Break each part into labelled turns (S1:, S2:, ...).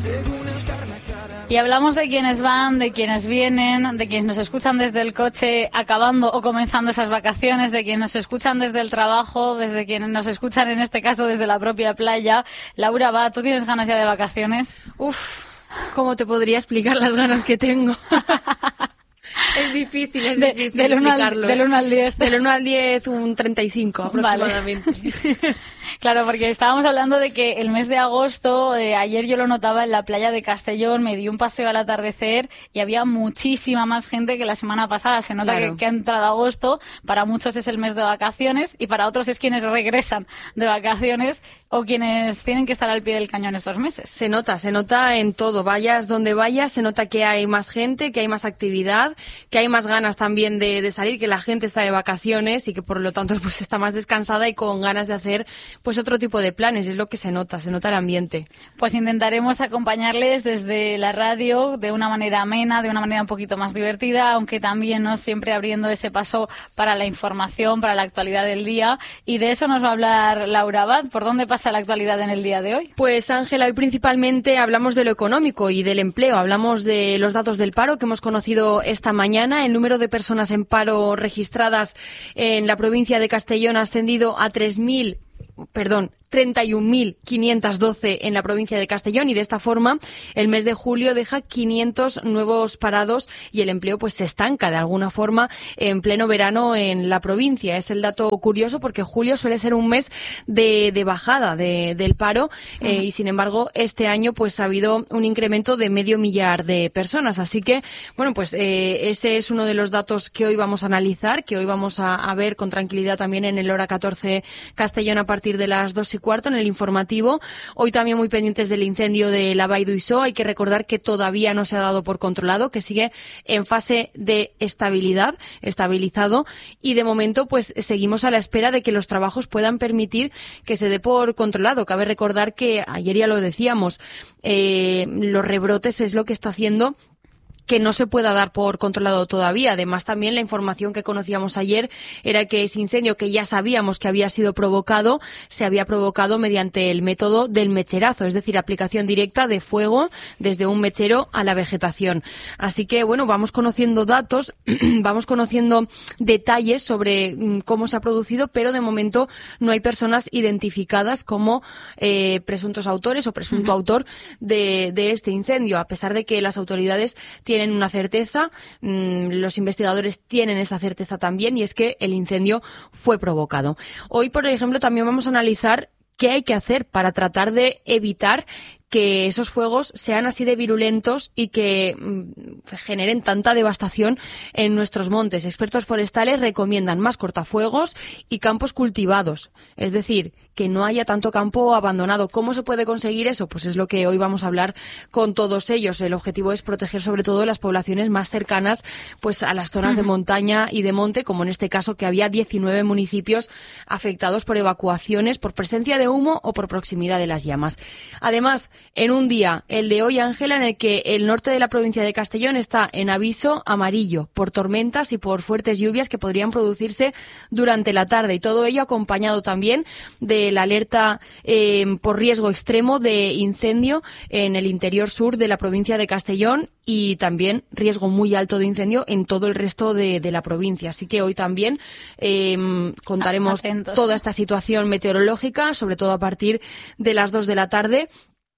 S1: Y hablamos de quienes van, de quienes vienen, de quienes nos escuchan desde el coche acabando o comenzando esas vacaciones, de quienes nos escuchan desde el trabajo, desde quienes nos escuchan en este caso desde la propia playa. Laura, va, ¿tú tienes ganas ya de vacaciones?
S2: Uf, ¿cómo te podría explicar las ganas que tengo? Es difícil
S1: del 1 al 10.
S2: Del 1 al 10, un 35 aproximadamente.
S1: Vale. Claro, porque estábamos hablando de que el mes de agosto, ayer yo lo notaba en la playa de Castellón, me di un paseo al atardecer y había muchísima más gente que la semana pasada. Se nota que ha entrado agosto, para muchos es el mes de vacaciones y para otros es quienes regresan de vacaciones o quienes tienen que estar al pie del cañón estos meses.
S2: Se nota en todo. Vayas donde vayas, se nota que hay más gente, que hay más actividad, que hay más ganas también de salir, que la gente está de vacaciones y que por lo tanto pues está más descansada y con ganas de hacer pues otro tipo de planes. Es lo que se nota el ambiente.
S1: Pues intentaremos acompañarles desde la radio de una manera amena, de una manera un poquito más divertida, aunque también no siempre abriendo ese paso para la información, para la actualidad del día. Y de eso nos va a hablar Laura Abad. ¿Por dónde pasa la actualidad en el día de hoy?
S2: Pues Ángela, hoy principalmente hablamos de lo económico y del empleo. Hablamos de los datos del paro que hemos conocido esta mañana. El número de personas en paro registradas en la provincia de Castellón ha ascendido a 31.512 en la provincia de Castellón y de esta forma el mes de julio deja 500 nuevos parados y el empleo pues se estanca de alguna forma en pleno verano en la provincia. Es el dato curioso porque julio suele ser un mes de bajada del paro y sin embargo este año pues ha habido un incremento de 500.000 de personas. Así que bueno pues ese es uno de los datos que hoy vamos a analizar, que hoy vamos a ver con tranquilidad también en el Hora 14 Castellón a partir de las 2:15 en el informativo. Hoy también muy pendientes del incendio de la Vall d'Uixó. Hay que recordar que todavía no se ha dado por controlado, que sigue en fase de estabilizado y de momento pues seguimos a la espera de que los trabajos puedan permitir que se dé por controlado. Cabe recordar que ayer ya lo decíamos, los rebrotes es lo que está haciendo que no se pueda dar por controlado todavía. Además, también la información que conocíamos ayer era que ese incendio, que ya sabíamos que había sido provocado, se había provocado mediante el método del mecherazo, es decir, aplicación directa de fuego desde un mechero a la vegetación. Así que, bueno, vamos conociendo datos, vamos conociendo detalles sobre cómo se ha producido, pero de momento no hay personas identificadas como presuntos autores o presunto autor de este incendio, a pesar de que las autoridades tienen una certeza, los investigadores tienen esa certeza también, y es que el incendio fue provocado. Hoy, por ejemplo, también vamos a analizar qué hay que hacer para tratar de evitar que esos fuegos sean así de virulentos y que generen tanta devastación en nuestros montes. Expertos forestales recomiendan más cortafuegos y campos cultivados, es decir, que no haya tanto campo abandonado. ¿Cómo se puede conseguir eso? Pues es lo que hoy vamos a hablar con todos ellos. El objetivo es proteger sobre todo las poblaciones más cercanas pues a las zonas de montaña y de monte, como en este caso que había 19 municipios afectados por evacuaciones, por presencia de humo o por proximidad de las llamas. Además, en un día, el de hoy, Ángela, en el que el norte de la provincia de Castellón está en aviso amarillo por tormentas y por fuertes lluvias que podrían producirse durante la tarde, y todo ello acompañado también de la alerta por riesgo extremo de incendio en el interior sur de la provincia de Castellón y también riesgo muy alto de incendio en todo el resto de la provincia. Así que hoy también contaremos toda esta situación meteorológica, sobre todo a partir de las 2 de la tarde.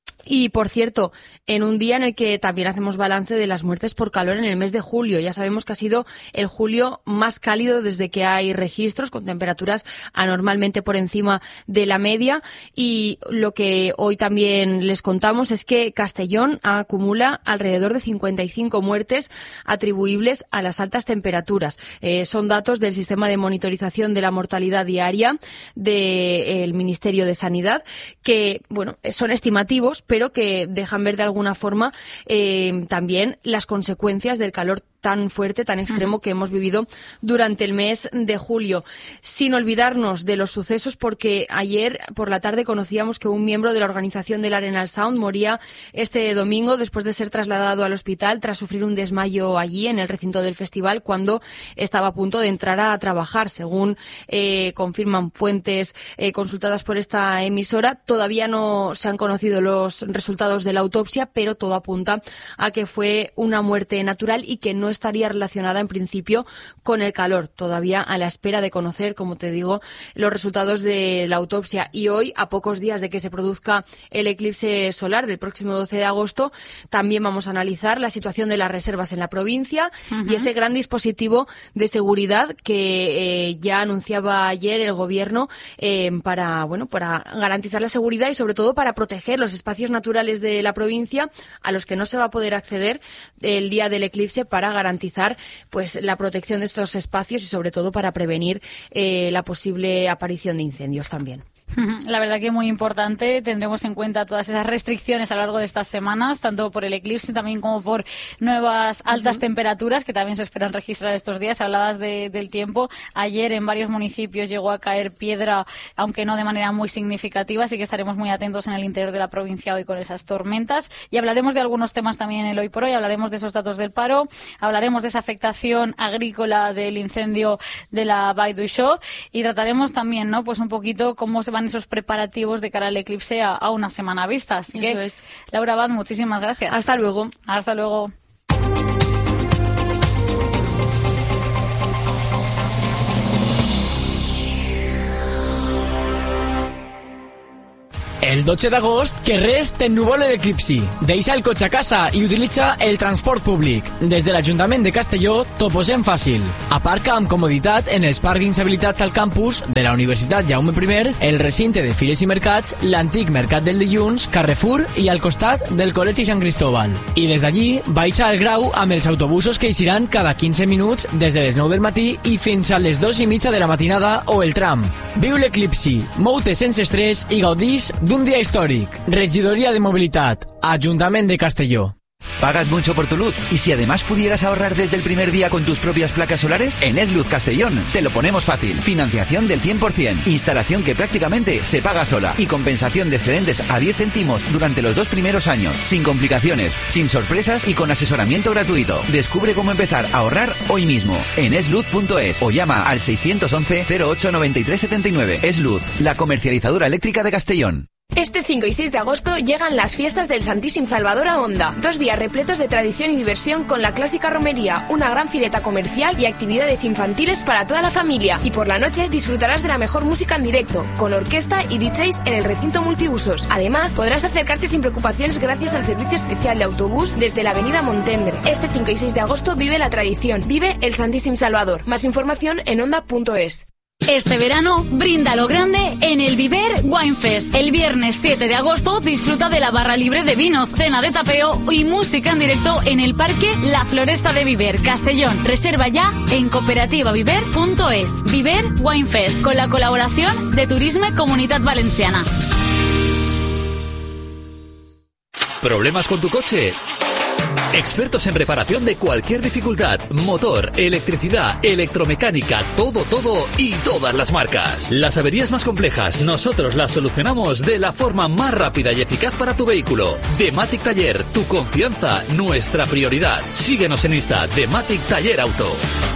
S2: Y, por cierto, en un día en el que también hacemos balance de las muertes por calor en el mes de julio. Ya sabemos que ha sido el julio más cálido desde que hay registros, con temperaturas anormalmente por encima de la media. Y lo que hoy también les contamos es que Castellón acumula alrededor de 55 muertes atribuibles a las altas temperaturas. Son datos del sistema de monitorización de la mortalidad diaria del Ministerio de Sanidad, que, bueno, son estimativos, pero que dejan ver de alguna forma también las consecuencias del calor tan fuerte, tan extremo que hemos vivido durante el mes de julio. Sin olvidarnos de los sucesos, porque ayer por la tarde conocíamos que un miembro de la organización del Arenal Sound moría este domingo después de ser trasladado al hospital tras sufrir un desmayo allí en el recinto del festival cuando estaba a punto de entrar a trabajar. Según confirman fuentes consultadas por esta emisora, todavía no se han conocido los resultados de la autopsia, pero todo apunta a que fue una muerte natural y que no estaría relacionada en principio con el calor. Todavía a la espera de conocer, como te digo, los resultados de la autopsia. Y hoy, a pocos días de que se produzca el eclipse solar del próximo 12 de agosto, también vamos a analizar la situación de las reservas en la provincia y ese gran dispositivo de seguridad que ya anunciaba ayer el Gobierno para garantizar la seguridad y sobre todo para proteger los espacios naturales de la provincia a los que no se va a poder acceder el día del eclipse, para garantizar pues la protección de estos espacios y sobre todo para prevenir la posible aparición de incendios también.
S1: La verdad que muy importante. Tendremos en cuenta todas esas restricciones a lo largo de estas semanas, tanto por el eclipse también como por nuevas altas temperaturas que también se esperan registrar estos días. Hablabas del tiempo. Ayer en varios municipios llegó a caer piedra, aunque no de manera muy significativa, así que estaremos muy atentos en el interior de la provincia hoy con esas tormentas. Y hablaremos de algunos temas también en el Hoy por Hoy. Hablaremos de esos datos del paro, hablaremos de esa afectación agrícola del incendio de la Vall d'Uixó y trataremos también, ¿no?, pues un poquito cómo se van esos preparativos de cara al eclipse a una semana vista. Así que, Laura Abad, muchísimas gracias.
S2: Hasta luego.
S1: Hasta luego.
S3: El 12 d'agost, que res t'ennuvole l'eclipsi. Deixa el cotxe a casa i utilitza el transport públic. Des de l'Ajuntament de Castelló t'ho posem fàcil. Aparca amb comoditat en els pàrquings habilitats al campus de la Universitat Jaume I, el recinte de Fires i Mercats, l'antic Mercat del Dilluns, Carrefour i al costat del Col·legi Sant Cristóbal. I des d'allí baixa al Grau amb els autobusos que eixiran cada 15 minuts des de les 9 del matí i fins a les 2:30 de la matinada o el tram. Viu l'eclipsi, mou-te sense estrès i gaudís d'un día histórico. Regidoría de Movilidad, Ayuntamiento de Castelló.
S4: ¿Pagas mucho por tu luz? ¿Y si además pudieras ahorrar desde el primer día con tus propias placas solares? En Es Luz Castellón te lo ponemos fácil. Financiación del 100%, instalación que prácticamente se paga sola y compensación de excedentes a 10 céntimos durante los 2 primeros años. Sin complicaciones, sin sorpresas y con asesoramiento gratuito. Descubre cómo empezar a ahorrar hoy mismo en esluz.es o llama al 611 08 93 79. Es Luz, la comercializadora eléctrica de Castellón.
S5: Este 5 y 6 de agosto llegan las fiestas del Santíssim Salvador a Onda. 2 días repletos de tradición y diversión con la clásica romería, una gran fileta comercial y actividades infantiles para toda la familia. Y por la noche disfrutarás de la mejor música en directo, con orquesta y DJs en el recinto multiusos. Además, podrás acercarte sin preocupaciones gracias al servicio especial de autobús desde la avenida Montendre. Este 5 y 6 de agosto vive la tradición, vive el Santíssim Salvador. Más información en onda.es.
S1: Este verano, brinda lo grande en el Viver Wine Fest. El viernes 7 de agosto disfruta de la barra libre de vinos, cena de tapeo y música en directo en el Parque La Floresta de Viver, Castellón. Reserva ya en cooperativaviver.es. Viver Wine Fest, con la colaboración de Turisme Comunitat Valenciana.
S6: ¿Problemas con tu coche? Expertos en reparación de cualquier dificultad, motor, electricidad, electromecánica, todo y todas las marcas. Las averías más complejas, nosotros las solucionamos de la forma más rápida y eficaz para tu vehículo. Dematic Taller, tu confianza, nuestra prioridad. Síguenos en Insta, Dematic Taller Auto.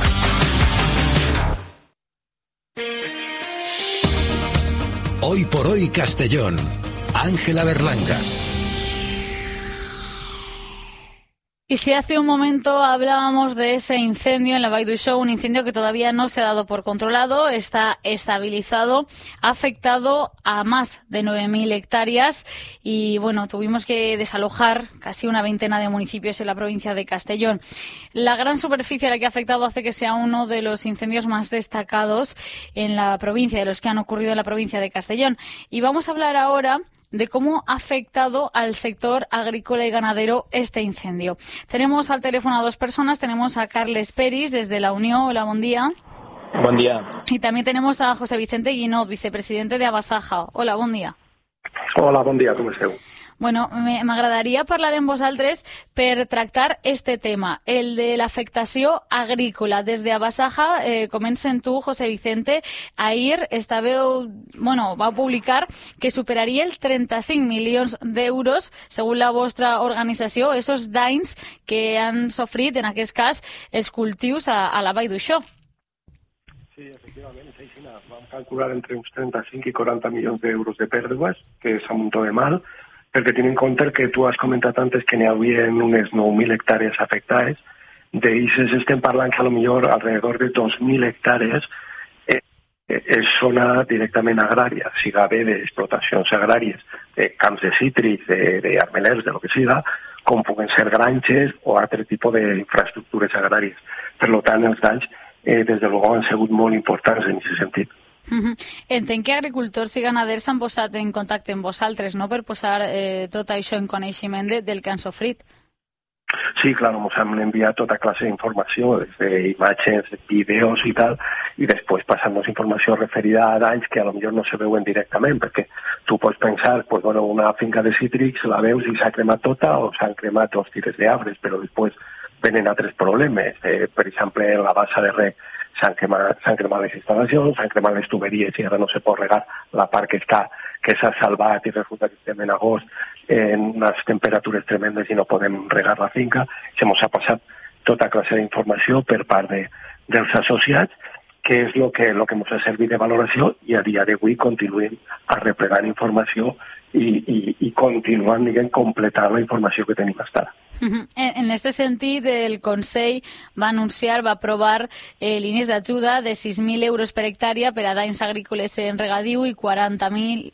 S7: Hoy por hoy Castellón. Ángela Berlanga.
S1: Y si hace un momento hablábamos de ese incendio en la Vall d'Uixó, un incendio que todavía no se ha dado por controlado, está estabilizado, ha afectado a más de 9.000 hectáreas y bueno, tuvimos que desalojar casi una veintena de municipios en la provincia de Castellón. La gran superficie a la que ha afectado hace que sea uno de los incendios más destacados en la provincia, de los que han ocurrido en la provincia de Castellón. Y vamos a hablar ahora de cómo ha afectado al sector agrícola y ganadero este incendio. Tenemos al teléfono a 2 personas. Tenemos a Carles Peris, desde la Unión. Hola, buen día.
S8: Buen día.
S1: Y también tenemos a José Vicente Guinot, vicepresidente de Abasaja. Hola, buen día.
S8: Hola, buen día, ¿cómo esteu?
S1: Bueno, m'agradaria parlar amb vosaltres per tractar este tema, el de l'afectació agrícola. Des de Abasaja, comencen tu, José Vicente. Ahir vau publicar que superaria el 35 milions d'euros, segons la vostra organització, esos danys que han sofrit, en aquest cas, els cultius a la Vall d'Uixó.
S8: Sí, efectivament, és així. Vam calcular entre uns 35 i 40 milions d'euros de pèrdues, que és un muntó de mal, perquè tenint en compte que tu has comentat antes que n'hi havia unes 9.000 hectàrees afectades. D'ells estem parlant que potser alrededor de 2.000 hectàrees és zona directament agrària, siga bé d'explotacions agràries, de camps de cítrics, d'armelers, de lo que siga, com puguen ser granges o altre tipus d'infraestructures agràries. Per tant, els danys des de luego han sigut molt importants en aquest sentit.
S1: Entenc que agricultors i ganaders s'han posat en contacte amb vosaltres, no?, per posar tot això en coneixement del que han sofrit.
S8: Sí, clar, ens han enviat tota classe d'informació, des d'imatges, vídeos i tal, i després passant-nos informació referida a danys que potser no se veuen directament, perquè tu pots pensar, una finca de cítrics la veus i s'ha cremat tota o s'han cremat 2 tires d'arbres, però després venen altres problemes. Per exemple, en la bassa de reg s'han cremat les instal·lacions, s'han cremat les tuberies i ara no se pot regar la part que s'ha salvat i resulta que estem en agost en unes temperatures tremendes i no podem regar la finca. Se mos ha passat tota classe d'informació per part dels associats, que és el que ens ha servit de valoració, i a dia d'avui continuem arreplegant informació i continuant, completant la informació que tenim fins ara.
S1: En aquest sentit, el Consell va aprovar línies d'ajuda de 6.000 euros per hectàrea per a danys agrícoles en regadiu i 4.000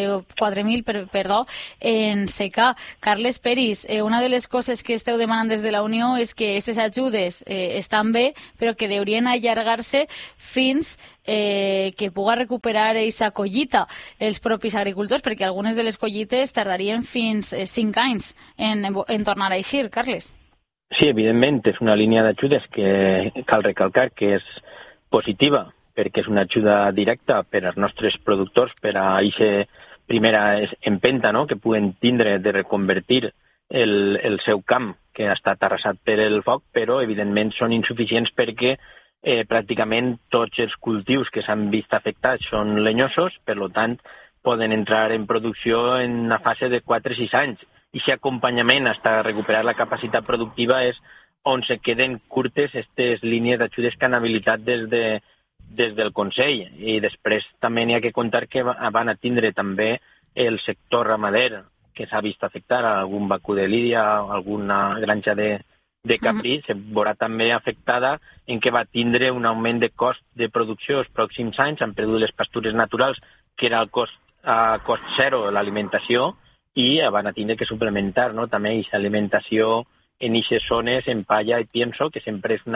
S1: en secà. Carles Peris, una de les coses que esteu demanant des de la Unió és que aquestes ajudes estan bé, però que deurien allargar-se fins que puga recuperar aquesta collita els propis agricultors, perquè algunes de les collites tardarien fins 5 anys en tornar a eixir. Carles.
S9: Sí, evidentment, és una línia d'ajudes que cal recalcar que és positiva, perquè és una ajuda directa per als nostres productors, per a aquesta primera empenta, no?, que puguen tindre de reconvertir el seu camp, que ha estat arrasat per el foc, però evidentment són insuficients perquè pràcticament tots els cultius que s'han vist afectats són lenyosos, per tant poden entrar en producció en una fase de 4-6 anys. I aquest acompanyament fins a recuperar la capacitat productiva és on se queden curtes aquestes línies d'ajudes que han habilitat des del Consell. I després també n'hi ha que comptar que van a tindre també el sector ramader, que s'ha vist afectar, algun vacú de lídia, alguna granja de caprí, se veurà també afectada en què va tindre un augment de cost de producció els pròxims anys, han perdut les pastures naturals, que era el cost zero l'alimentació, i van a tindre que suplementar, no?, també aquesta alimentació en aquestes zones, en palla i pienso, que sempre és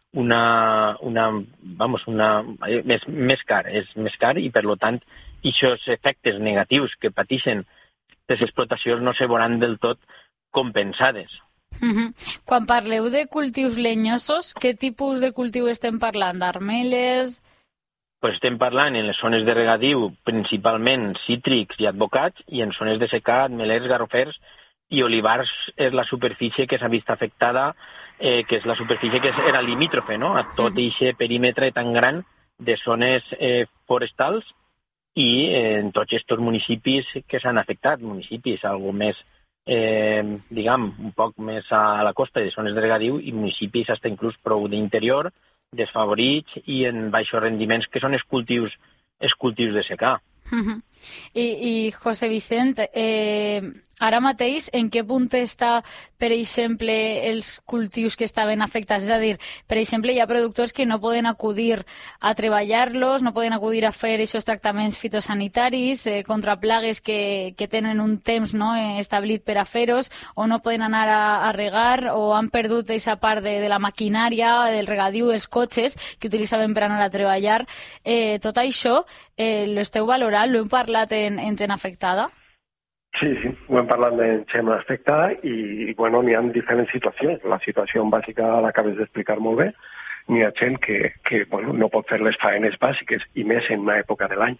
S9: més car, i per tant, aquests efectes negatius que pateixen les explotacions no se veuran del tot compensades.
S1: Quan parleu de cultius lenyosos, què tipus de cultiu estem parlant? D'armeles?
S9: Pues estem parlant en les zones de regadiu principalment cítrics i advocats, i en zones de secà, ametllers, garrofers i olivars és la superfície que s'ha vist afectada, que és la superfície que era limítrofe, no?, a tot aquest perímetre tan gran de zones forestals, i en tots aquests municipis que s'han afectat, municipis algo més, un poc més a la costa de zones de regadiu, i municipis fins inclús prou d'interior, desfavorits i en baixos rendiments, que són els cultius de secà.
S1: I José Vicent, ara mateix en què punt està, per exemple, els cultius que estaven afectats? És a dir, per exemple, hi ha productors que no poden acudir a treballar-los, no poden acudir a fer aquests tractaments fitosanitaris contra plagues que tenen un temps, no?, establit per a fer-los, o no poden anar a regar, o han perdut aquesta part de la maquinària, del regadiu, els cotxes que utilitzaven per anar a treballar. Tot això l'esteu valorant? L'hem parlat en gent afectada?
S8: Sí, ho hem parlat de gent afectada i, n'hi ha diferents situacions. La situació bàsica l'acabes d'explicar molt bé. N'hi ha gent que no pot fer les faenes bàsiques, i més en una època de l'any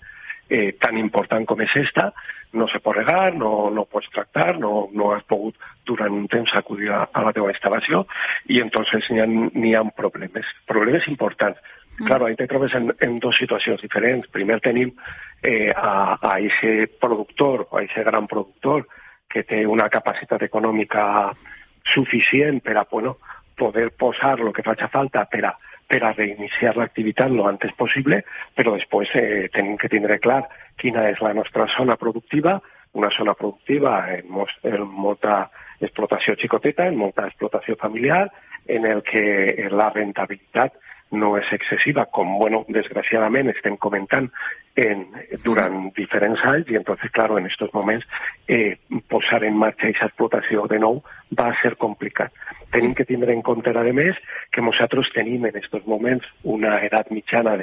S8: tan important com és esta, no se pot regar, no pots tractar, no has pogut durant un temps acudir a la teva instal·lació i entonces n'hi ha problemes importants. Claro, ahí te trobes en dos situacions diferents. Primer tenim a ese productor, a ese gran productor que té una capacitat econòmica suficient per a poder posar el que faci falta per a reiniciar l'activitat lo antes possible, però després tenim que tindre clar quina és la nostra zona productiva, una zona productiva en molta explotació xicoteta, en molta explotació familiar, en el que la rentabilitat no és excessiva, com, desgraciadament estem comentant durant diferents anys, i entonces, claro, en estos moments posar en marxa aquesta explotació de nou va a ser complicat. Tenim que tindre en compte, a més, que nosaltres tenim en estos moments una edat mitjana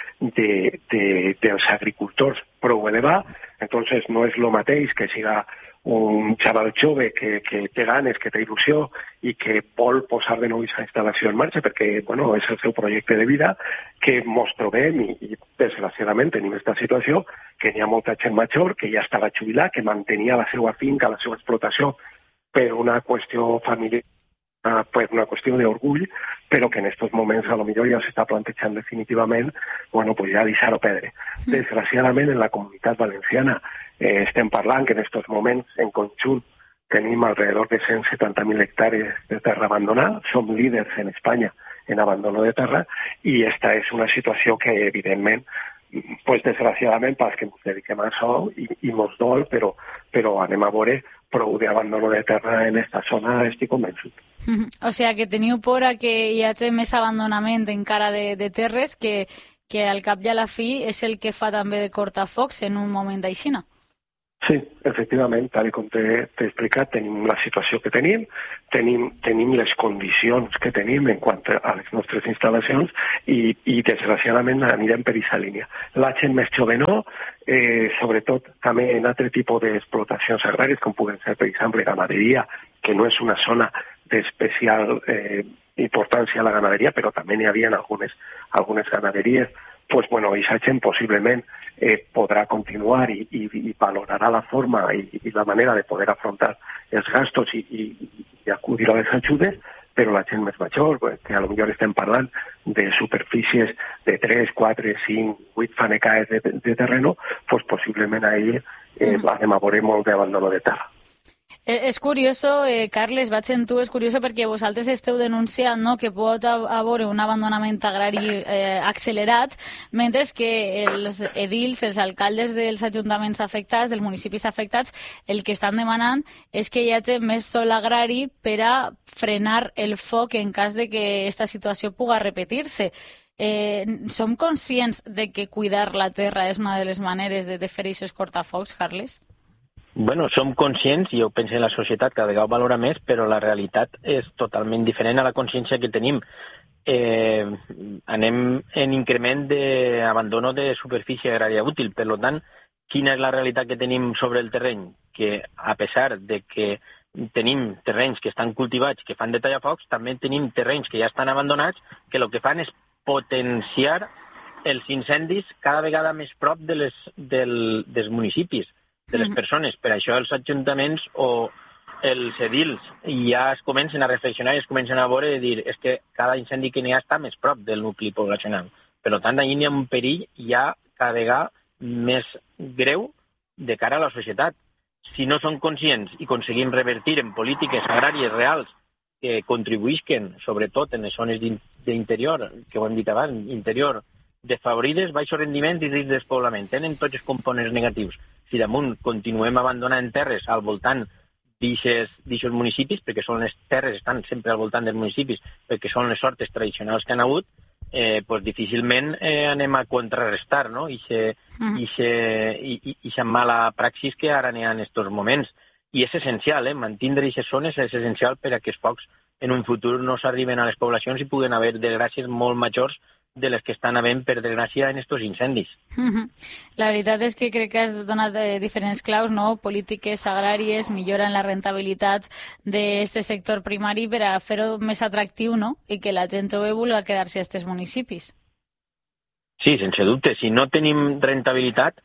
S8: dels agricultors prou elevada, entonces no és el mateix que siga un xaval jove que té ganes, que té il·lusió i que vol posar de nou aquesta instal·lació en marxa perquè és el seu projecte de vida, que ens trobem i desgraciadament tenim aquesta situació que n'hi ha molta gent major que ja estava jubilat, que mantenia la seva finca, la seva explotació per una qüestió familiar, per una qüestió d'orgull, però que en aquests moments a lo millor ja s'està plantejant definitivament ja deixar-ho perdre. Desgraciadament en la comunitat valenciana estem parlant que en aquests moments en conjunt tenim alrededor de 170.000 hectàrees de terra abandonada, som líders en Espanya en abandono de terra i esta és una situació que evidentment desgraciadament pels que ens dediquem a això i mos dol, però anem a veure prou d'abandono de terra en esta zona, estic convençut.
S1: O sigui que teniu por a que hi hagi més abandonament encara de terres que al cap i a la fi és el que fa també de cortafocs en un moment d'aixina.
S8: Sí, efectivament, tal com t'he explicat, tenim la situació que tenim les condicions que tenim en quant a les nostres instal·lacions i desgraciadament anirem per aquesta línia. La gent més jove no, sobretot també en altre tipus d'explotacions agràries, com puguen ser, per exemple, ramaderia, que no és una zona d'especial importància a la ganaderia, però també n'hi havia algunes ganaderies. Aquesta gent possiblement podrà continuar i valorarà la forma i la manera de poder afrontar els gastos i acudir a les ajudes, però la gent més major, que potser estem parlant de superfícies de 3, 4, 5, 8 fanecaes de terreno, possiblement ahir anem a veure molt d'abandono de terra.
S1: És curiós, Carles, vaig en tu, és curiós perquè vosaltres esteu denunciant que pot haver un abandonament agrari accelerat, mentre que els edils, els alcaldes dels ajuntaments afectats, dels municipis afectats, el que estan demanant és que hi hagi més sòl agrari per a frenar el foc en cas de que aquesta situació pugui repetir-se. Som conscients de que cuidar la terra és una de les maneres de fer aquests cortafocs, Carles?
S9: Som conscients, i jo penso en la societat cada vegada ho valora més, però la realitat és totalment diferent a la consciència que tenim. Anem en increment d'abandono de superfície agrària útil. Per tant, quina és la realitat que tenim sobre el terreny? Que a pesar de que tenim terrenys que estan cultivats, que fan de tallafocs, també tenim terrenys que ja estan abandonats, que el que fan és potenciar els incendis cada vegada més prop dels municipis, de les persones. Per això els ajuntaments o els edils ja es comencen a reflexionar i es comencen a veure i dir és que cada incendi que n'hi ha està més prop del nucli poblacional. Per tant, allà hi ha un perill ja cada vegada més greu de cara a la societat. Si no som conscients i aconseguim revertir en polítiques agràries reals que contribuïsquen, sobretot en les zones d'interior, que ho hem dit abans, interior, desfavorides, baixos rendiments i risc de despoblament. Tenen tots els components negatius. Si damunt continuem abandonant terres al voltant d'aquests municipis, perquè són les terres, estan sempre al voltant dels municipis, perquè són les sortes tradicionals que han hagut, difícilment anem a contrarrestar aquesta mala praxis que ara n'hi ha en aquests moments. I és essencial, mantindre aquestes zones és essencial per a que els focs en un futur no s'arriben a les poblacions i puguen haver desgràcies molt majors de les que estan havent, per desgràcia, en aquests incendis.
S1: La veritat és que crec que has donat diferents claus, polítiques agràries, millora en la rentabilitat d'aquest sector primari per a fer-ho més atractiu i que la gent jove vulgui quedar-se a aquests municipis.
S9: Sí, sense dubte. Si no tenim rentabilitat,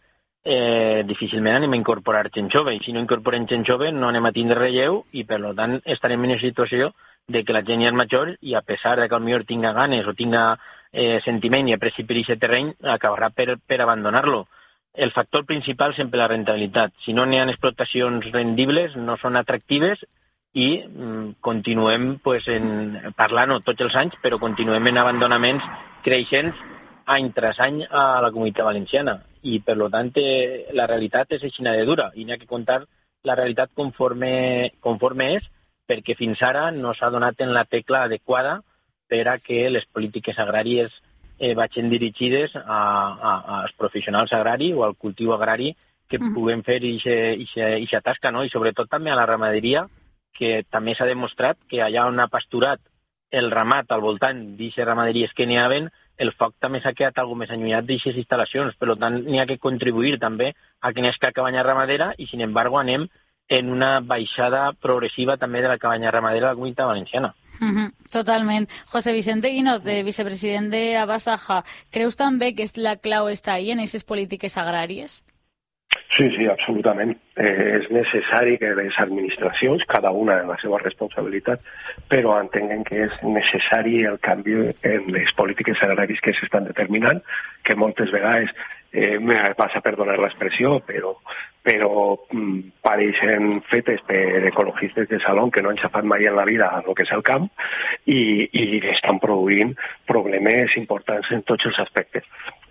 S9: difícilment anem a incorporar gent jove, i si no incorporem gent jove no anem a tindre relleu, i per tant estarem en una situació de que la gent ja és major i a pesar de que potser tinga ganes o tinga sentiment i apreci per aquest terreny, acabarà per abandonar-lo. El factor principal sempre la rentabilitat. Si no n'hi ha explotacions rendibles, no són atractives i continuem parlant-ho tots els anys, però continuem en abandonaments creixents any tras any a la Comunitat Valenciana. I, per tant, la realitat és així de dura i n'hi ha que contar la realitat conforme és, perquè fins ara no s'ha donat en la tecla adequada per a que les polítiques agràries vagin dirigides als professionals agraris o al cultiu agrari que puguem fer aquesta tasca, no? I sobretot també a la ramaderia, que també s'ha demostrat que allà on ha pasturat el ramat al voltant d'aquestes ramaderies que n'hi haven, el foc també s'ha quedat alguna més allunyat d'aquestes instal·lacions. Per tant, n'hi ha que contribuir també a que n'hi cabanya ramadera i, sin embargo, anem en una baixada progressiva també de la cabanya ramadera de la Comunitat Valenciana.
S1: Totalment. José Vicente Guinot, vicepresident de Abasaja, creus també que la clau està ahí en aquestes polítiques agràries?
S8: Sí, absolutament. És necessari que les administracions, cada una en la seva responsabilitat, però entenguen que és necessari el canvi en les polítiques agràries que s'estan determinant, que moltes vegades, me passa per donar l'expressió, però pareixen fetes per ecologistes de saló que no han xapat mai en la vida el que és el camp i estan produint problemes importants en tots els aspectes.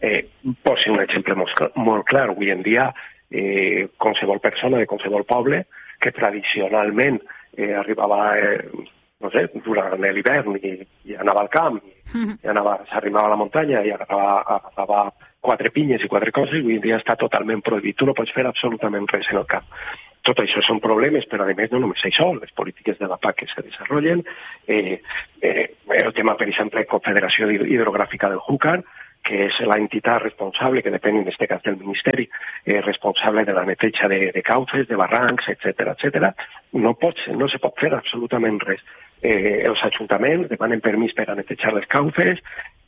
S8: Posi un exemple molt clar. Avui en dia, qualsevol persona de qualsevol poble que tradicionalment arribava, no sé, durant l'hivern i anava al camp, s'arrimava a la muntanya i agafava 4 pinyes i 4 coses, avui en dia està totalment prohibit. Tu no pots fer absolutament res en el camp. Tot això són problemes, però a més no només això, les polítiques de la PAC que se desenvolupen, el tema, per exemple, Confederació Hidrogràfica del Júcar, que és l'entitat responsable, que depèn en aquest cas del Ministeri, responsable de la neteja de cauces, de barrancs, etc. No se pot fer absolutament res. Els ajuntaments demanen permís per a netejar les cauces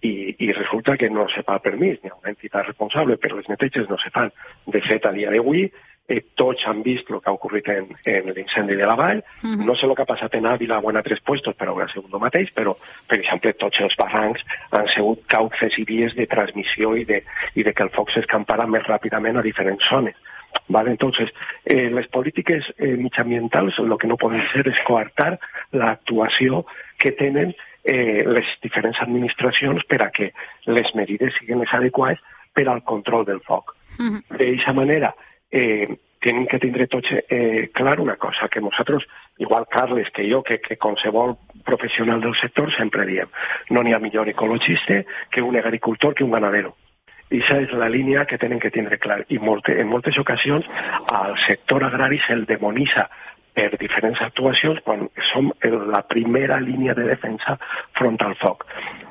S8: i resulta que no se fa el permís. Hi ha una entitat responsable, però les neteges no se fan. De fet, a dia d'avui, tots han vist el que ha ocorrit en l'incendi de la vall. No sé el que ha passat en Ávila o en altres puestos, però haurà sigut el mateix, però, per exemple, tots els barrancs han sigut cauces i vies de transmissió i de que el foc s'escampara més ràpidament a diferents zones. Vale, entonces, les polítiques mitjambientals el que no poden ser és coartar l'actuació que tenen les diferents administracions per a que les mesures siguin les adequades per al control del foc. D'aquesta manera, tenim que tindre tots clar una cosa, que nosaltres, igual Carles que jo, que qualsevol professional del sector, sempre diem, no n'hi ha millor ecologista que un agricultor que un ganadero. I aquesta és la línia que tenen que tindre clar. I en moltes ocasions al sector agrari se'l demonitza per diferents actuacions quan som la primera línia de defensa front al foc.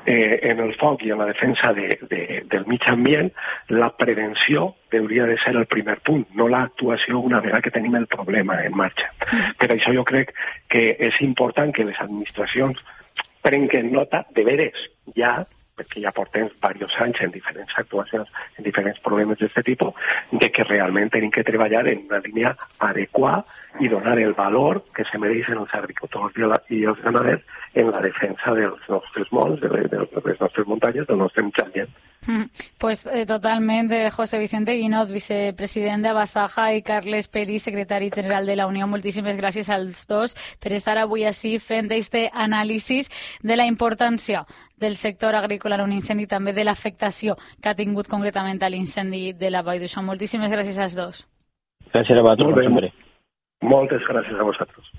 S8: En el foc i en la defensa del mig ambient, la prevenció hauria de ser el primer punt, no l'actuació una vegada que tenim el problema en marxa. Per això jo crec que és important que les administracions prenguen nota de veres ja, perquè ja portem diversos anys en diferents actuacions, en diferents problemes d'aquest tipus, de que realment tenim que treballar en una línia adequada i donar el valor que se mereixen els agricultors i els ramaders en la defensa dels nostres monts, de les nostres muntanyes, del nostre mig ambient.
S1: Pues totalment, José Vicente Guinot, vicepresident de Abasaja, i Carles Peris, secretari general de la Unió. Moltíssimes gràcies als dos per estar avui així fent aquest anàlisi de la importància del sector agrícola en un incendi i també de l'afectació que ha tingut concretament a l'incendi de la Vall d'Uixó. Moltíssimes gràcies als dos.
S9: Gràcies a vosaltres.
S8: Moltes gràcies a vosaltres.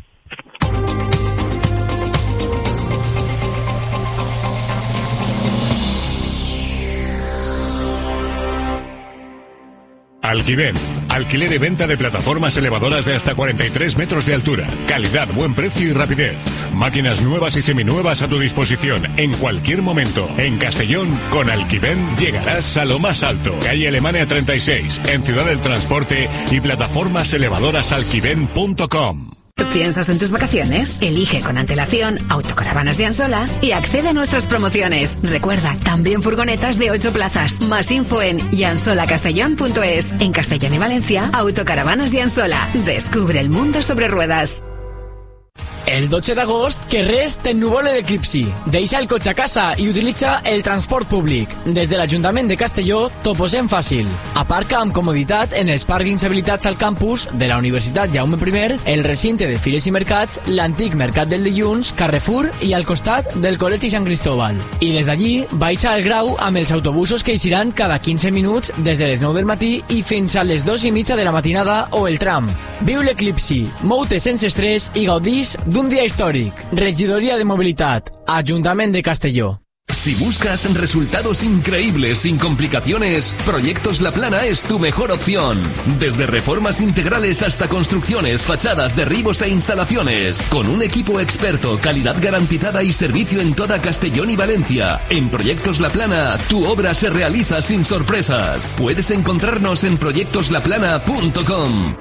S10: Alquiven, alquiler y venta de plataformas elevadoras de hasta 43 metros de altura. Calidad, buen precio y rapidez. Máquinas nuevas y seminuevas a tu disposición en cualquier momento. En Castellón, con Alquiven llegarás a lo más alto. Calle Alemania 36, en Ciudad del Transporte y plataformas elevadoras alquiven.com.
S11: ¿Piensas en tus vacaciones? Elige con antelación Autocaravanas de Ansola y accede a nuestras promociones. Recuerda, también furgonetas de 8 plazas. Más info en jansolacastellón.es. En Castellón y Valencia, Autocaravanas de Ansola. Descubre el mundo sobre ruedas.
S3: El 12 d'agost, que res t'ennuvola l'eclipsi. Deixa el cotxe a casa i utilitza el transport públic. Des de l'Ajuntament de Castelló t'ho posem fàcil. Aparca amb comoditat en els pàrquings habilitats al campus de la Universitat Jaume I, el recinte de Fires i Mercats, l'antic Mercat del Dilluns, Carrefour i al costat del Col·legi Sant Cristóbal. I des d'allí baixa al Grau amb els autobusos que eixiran cada 15 minuts des de les 9 del matí i fins a les 2:30 de la matinada o el tram. Viu l'eclipsi, mou-te sense estrès i gaudís d'un día histórico. Regidoría de Movilidad, Ayuntamiento de Castelló.
S12: Si buscas resultados increíbles sin complicaciones, Proyectos La Plana es tu mejor opción. Desde reformas integrales hasta construcciones, fachadas, derribos e instalaciones. Con un equipo experto, calidad garantizada y servicio en toda Castellón y Valencia. En Proyectos La Plana, tu obra se realiza sin sorpresas. Puedes encontrarnos en proyectoslaplana.com.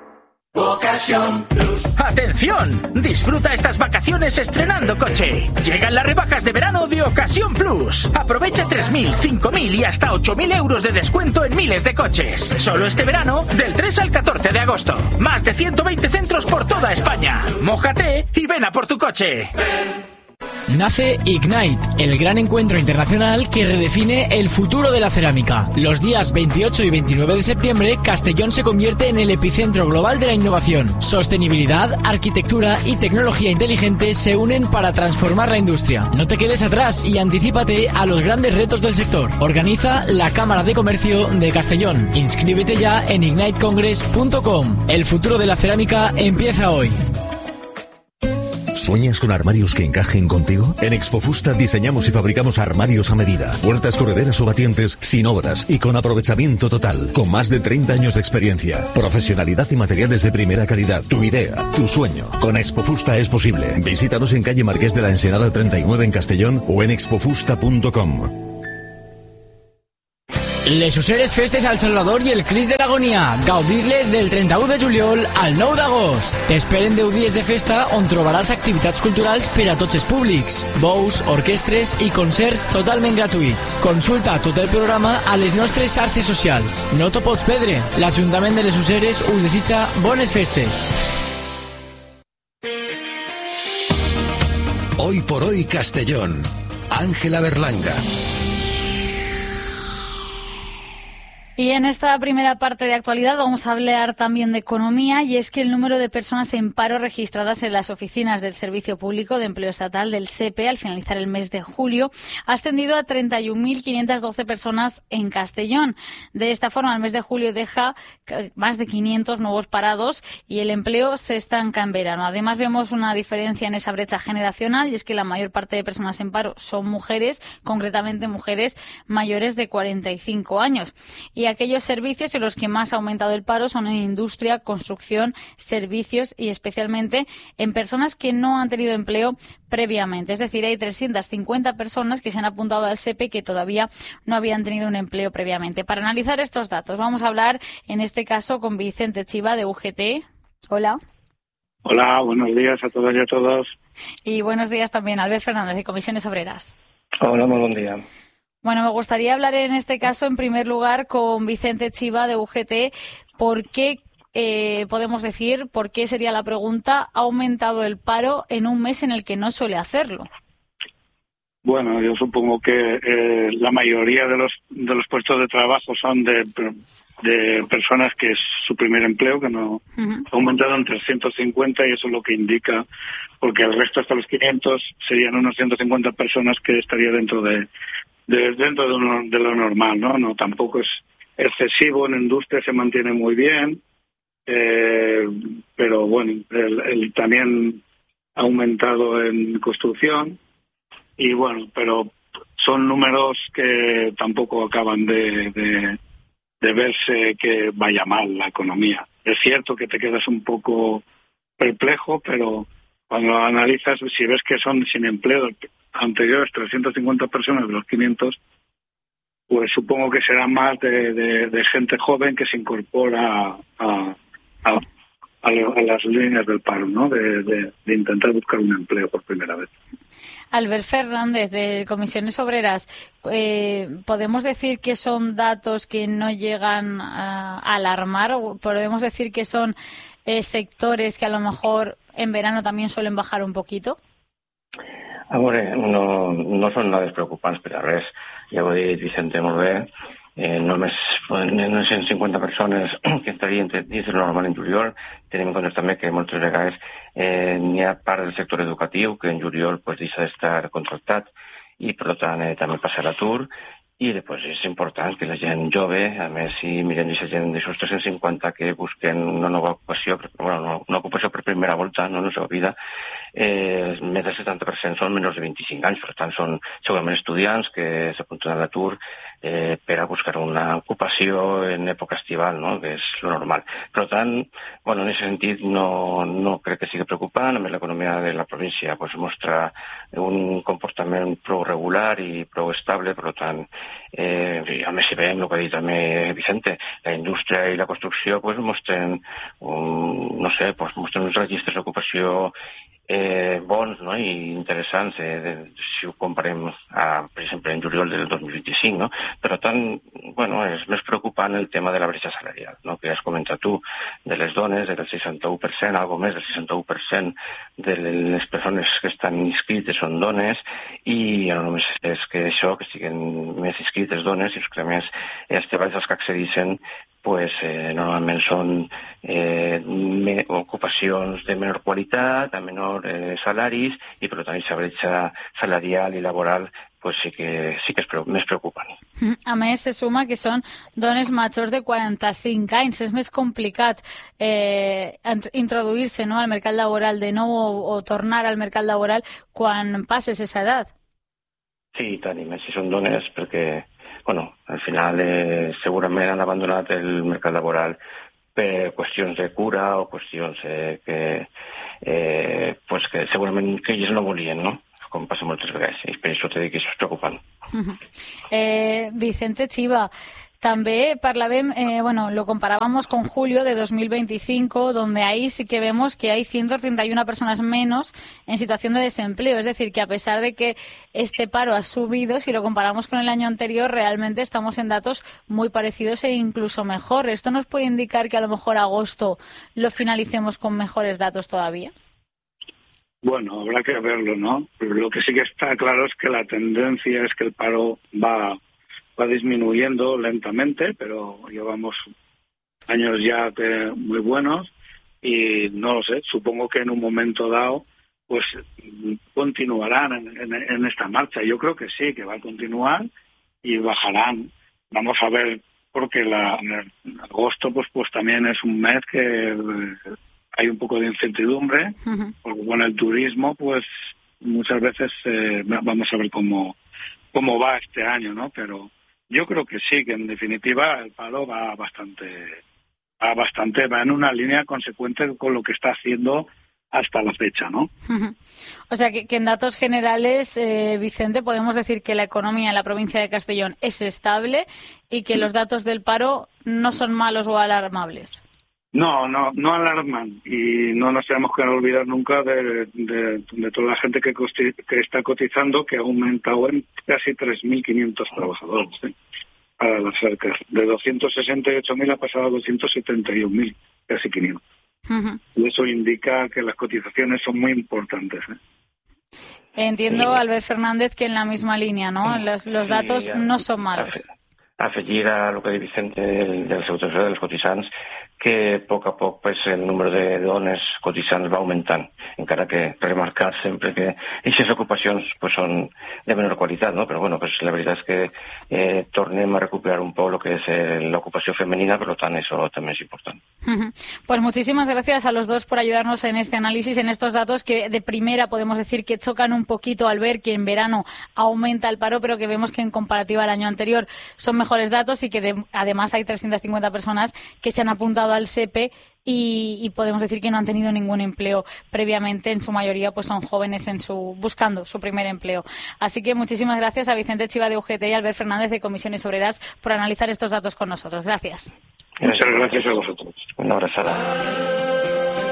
S13: Ocasión Plus. ¡Atención! Disfruta estas vacaciones estrenando coche. Llegan las rebajas de verano de Ocasión Plus. Aprovecha 3.000, 5.000 y hasta 8.000 euros de descuento en miles de coches. Solo este verano, del 3 al 14 de agosto. Más de 120 centros por toda España. Mójate y ven a por tu coche.
S3: Nace Ignite, el gran encuentro internacional que redefine el futuro de la cerámica. Los días 28 y 29 de septiembre, Castellón se convierte en el epicentro global de la innovación. Sostenibilidad, arquitectura y tecnología inteligente se unen para transformar la industria. No te quedes atrás y anticípate a los grandes retos del sector. Organiza la Cámara de Comercio de Castellón. Inscríbete ya en ignitecongress.com. El futuro de la cerámica empieza hoy.
S14: ¿Sueñas con armarios que encajen contigo? En Expofusta diseñamos y fabricamos armarios a medida, puertas correderas o batientes sin obras y con aprovechamiento total, con más de 30 años de experiencia, profesionalidad y materiales de primera calidad. Tu idea, tu sueño, con Expofusta es posible. Visítanos en calle Marqués de la Ensenada 39 en Castellón o en expofusta.com.
S3: Les Useres Festes al Salvador i el Crist de l'Agonia. Gaudís-les del 31 de juliol al 9 d'agost. T'esperen 10 dies de festa on trobaràs activitats culturals per a tots els públics, bous, orquestres i concerts totalment gratuïts. Consulta tot el programa a les nostres xarxes socials. No t'ho pots perdre. L'Ajuntament de les Useres us desitja bones festes.
S7: Hoy por hoy Castellón. Ángela Berlanga.
S1: Y en esta primera parte de actualidad vamos a hablar también de economía, y es que el número de personas en paro registradas en las oficinas del Servicio Público de Empleo Estatal del SEPE al finalizar el mes de julio ha ascendido a 31.512 personas en Castellón. De esta forma, el mes de julio deja más de 500 nuevos parados y el empleo se estanca en verano. Además, vemos una diferencia en esa brecha generacional, y es que la mayor parte de personas en paro son mujeres, concretamente mujeres mayores de 45 años. Y aquellos servicios en los que más ha aumentado el paro son en industria, construcción, servicios y especialmente en personas que no han tenido empleo previamente. Es decir, hay 350 personas que se han apuntado al SEPE que todavía no habían tenido un empleo previamente. Para analizar estos datos vamos a hablar en este caso con Vicente Chiva de UGT. Hola.
S15: Hola, buenos días a todas y a todos.
S1: Y buenos días también a Albert Fernández de Comisiones Obreras.
S8: Hola, muy buen día.
S1: Bueno, me gustaría hablar en este caso, en primer lugar, con Vicente Chiva de UGT. ¿Por qué, podemos decir, por qué sería la pregunta, ha aumentado el paro en un mes en el que no suele hacerlo?
S15: Bueno, yo supongo que la mayoría de los puestos de trabajo son de personas que es su primer empleo, que no ha aumentado en 350, y eso es lo que indica, porque el resto hasta los 500 serían unos 150 personas que estaría dentro de lo normal, ¿no? No, tampoco es excesivo. En industria se mantiene muy bien, pero bueno, el también ha aumentado en construcción, y bueno, pero son números que tampoco acaban de verse que vaya mal la economía. Es cierto que te quedas un poco perplejo, pero cuando lo analizas, si ves que son sin empleo anteriores 350 personas de los 500, pues supongo que será más de gente joven que se incorpora a a las líneas del paro, ¿no? De intentar buscar un empleo por primera vez.
S1: Albert Fernández, de Comisiones Obreras, ¿podemos decir que son datos que no llegan a alarmar? ¿O podemos decir que son sectores que a lo mejor en verano también suelen bajar un poquito?
S16: No són dades preocupants per a res. Ja ho ha dit Vicente molt bé. Només 150 persones que estarien dins del normal en juliol. Tenim en compte també que moltes vegades n'hi ha part del sector educatiu que en juliol deixa d'estar contractat i per tant també passa l'atur. I després és important que la gent jove, a més, si mirem aquesta gent d'aixòs 350 que busquen una nova ocupació, una ocupació per primera volta, no en la seva vida, més del 70% són menors de 25 anys, per tant són segurament estudiants que s'apunten a l'atur per a buscar una ocupació en època estival, no? Que és lo normal. Per tant, en aquest sentit no crec que sigui preocupant. A més, l'economia de la província mostra un comportament prou regular i prou estable, per tant, a més si veiem el que ha dit també Vicente, la indústria i la construcció mostren uns registres d'ocupació bons, no? I interessants si ho comparem per exemple en juliol del 2025, no? Per tant, és més preocupant el tema de la bretxa salarial, no? Que has comentat tu, de les dones, del 61%, algo més del 61% de les persones que estan inscrites són dones, i no només és que això, que siguin més inscrites dones, sinó que a més els treballs als que accedeixen normalment són ocupacions de menor qualitat, a menor salaris, i per tant aquesta bretxa salarial i laboral sí que és més preocupant.
S1: A més, se suma que són dones majors de 45 anys. És més complicat introduir-se al mercat laboral de nou o tornar al mercat laboral quan passes aquesta edat.
S16: Sí, tant, i més si són dones, perquè al final segurament han abandonat el mercat laboral per qüestions de cura o qüestions que segurament que ells no volien, no? Com passa moltes vegades, i per això t'he dit que això és preocupant.
S1: Vicente Chiva, también lo comparábamos con julio de 2025, donde ahí sí que vemos que hay 131 personas menos en situación de desempleo. Es decir, que a pesar de que este paro ha subido, si lo comparamos con el año anterior, realmente estamos en datos muy parecidos e incluso mejor. ¿Esto nos puede indicar que a lo mejor agosto lo finalicemos con mejores datos todavía?
S15: Bueno, habrá que verlo, ¿no? Pero lo que sí que está claro es que la tendencia es que el paro va disminuyendo lentamente, pero llevamos años ya muy buenos y no lo sé, supongo que en un momento dado continuarán en esta marcha. Yo creo que sí, que va a continuar y bajarán. Vamos a ver, porque en agosto pues también es un mes que hay un poco de incertidumbre, porque el turismo pues muchas veces vamos a ver cómo va este año, ¿no? Pero yo creo que sí, que en definitiva el paro va en una línea consecuente con lo que está haciendo hasta la fecha, ¿no?
S1: O sea, que en datos generales, Vicente, podemos decir que la economía en la provincia de Castellón es estable y que los datos del paro no son malos o alarmables.
S15: No alarman, y no nos tenemos que olvidar nunca de toda la gente que está cotizando, que ha aumentado en casi 3.500 trabajadores para las cercas. De 268.000 ha pasado a 271.000, casi 500. Y eso indica que las cotizaciones son muy importantes.
S1: Entiendo, Albert Fernández, que en la misma línea, ¿no? Los datos no son malos.
S16: Afegir a lo que diu Vicente dels autors dels cotitzants, que a poc el número de dones cotitzants va augmentant, encara que remarcar sempre que aquestes ocupacions són de menor qualitat, no? Però la veritat és que tornem a recuperar un poc el que és l'ocupació femenina, per tant això també és important.
S1: Pues muchísimas gracias a los dos por ayudarnos en este análisis, en estos datos que de primera podemos decir que chocan un poquito al ver que en verano aumenta el paro, pero que vemos que en comparativa al año anterior son mejores datos y que además hay 350 personas que se han apuntado al SEPE y podemos decir que no han tenido ningún empleo previamente. En su mayoría son jóvenes buscando su primer empleo. Así que muchísimas gracias a Vicente Chiva de UGT y a Albert Fernández de Comisiones Obreras por analizar estos datos con nosotros. Gracias.
S15: Muchas gracias a vosotros.
S16: Una abrazada.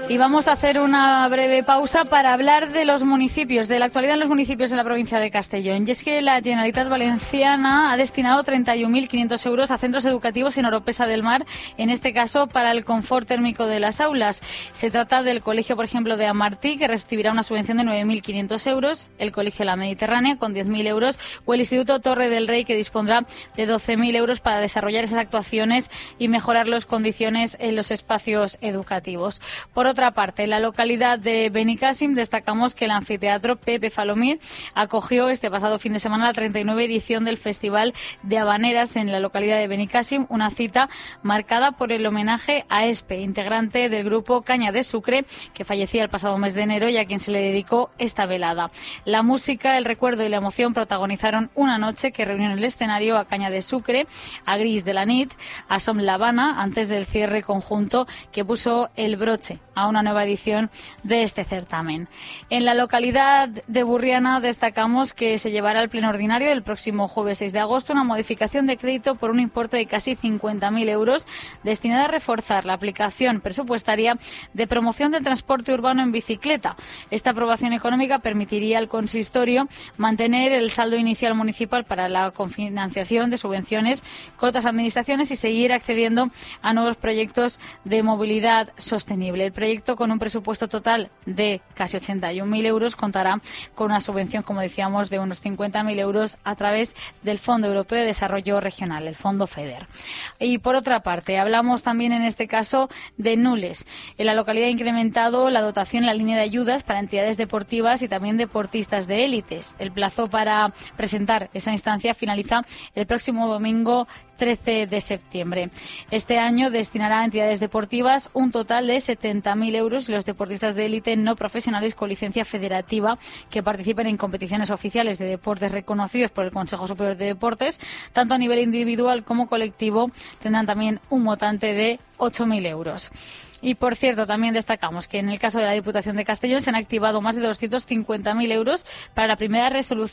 S1: Y vamos a hacer una breve pausa para hablar de los municipios, de la actualidad en los municipios de la provincia de Castellón. Y es que la Generalitat Valenciana ha destinado 31.500 euros a centros educativos en Oropesa del Mar, en este caso para el confort térmico de las aulas. Se trata del colegio, por ejemplo, de Amartí, que recibirá una subvención de 9.500 euros, el colegio La Mediterránea con 10.000 euros o el Instituto Torre del Rey, que dispondrá de 12.000 euros para desarrollar esas actuaciones y mejorar las condiciones en los espacios educativos. Por otra parte, en la localidad de Benicàssim destacamos que el anfiteatro Pepe Falomir acogió este pasado fin de semana la 39 edición del Festival de Habaneras en la localidad de Benicàssim, una cita marcada por el homenaje a Espe, integrante del grupo Caña de Sucre, que fallecía el pasado mes de enero y a quien se le dedicó esta velada. La música, el recuerdo y la emoción protagonizaron una noche que reunió en el escenario a Caña de Sucre, a Gris de la Nit, a Som La Habana, antes del cierre conjunto que puso el broche a una nueva edición de este certamen. En la localidad de Burriana destacamos que se llevará al pleno ordinario el próximo jueves 6 de agosto una modificación de crédito por un importe de casi 50.000 euros destinada a reforzar la aplicación presupuestaria de promoción del transporte urbano en bicicleta. Esta aprobación económica permitiría al consistorio mantener el saldo inicial municipal para la cofinanciación de subvenciones con otras administraciones y seguir accediendo a nuevos proyectos de movilidad sostenible. El proyecto, con un presupuesto total de casi 81.000 euros, contará con una subvención, como decíamos, de unos 50.000 euros a través del Fondo Europeo de Desarrollo Regional, el Fondo FEDER. Y por otra parte, hablamos también en este caso de Nules. En la localidad ha incrementado la dotación en la línea de ayudas para entidades deportivas y también deportistas de élites. El plazo para presentar esa instancia finaliza el próximo domingo 13 de septiembre. Este año destinará a entidades deportivas un total de 70.000 euros y los deportistas de élite no profesionales con licencia federativa que participen en competiciones oficiales de deportes reconocidos por el Consejo Superior de Deportes, tanto a nivel individual como colectivo, tendrán también un montante de 8.000 euros. Y, por cierto, también destacamos que en el caso de la Diputación de Castellón se han activado más de 250.000 euros para la primera resolución